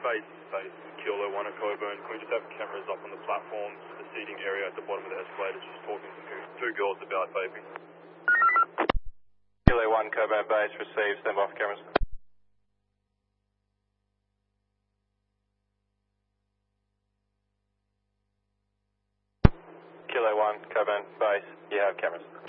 base, Kilo 1 at Coburn. Can we just have cameras up on the platforms, the seating area at the bottom of the escalators, just talking to two girls about vaping? Kilo 1 Coburn base, received, stand by for cameras. Kilo 1 Coburn base, you have cameras.